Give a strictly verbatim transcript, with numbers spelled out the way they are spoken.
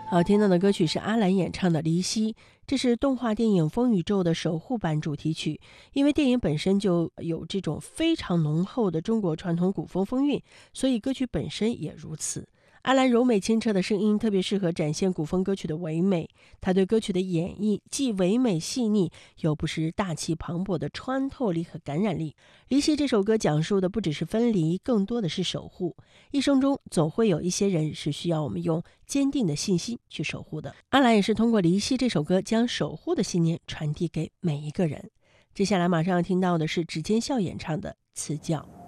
好听到的歌曲是阿兰演唱的《离析》，这是动画电影《风宇宙》的守护版主题曲。因为电影本身就有这种非常浓厚的中国传统古风风韵，所以歌曲本身也如此。阿兰柔美清澈的声音特别适合展现古风歌曲的唯美，他对歌曲的演绎既唯美细腻，又不失大气磅礴的穿透力和感染力。离析这首歌讲述的不只是分离，更多的是守护。一生中总会有一些人是需要我们用坚定的信心去守护的。阿兰也是通过离析这首歌将守护的信念传递给每一个人。接下来马上要听到的是指尖笑演唱的《赐教》。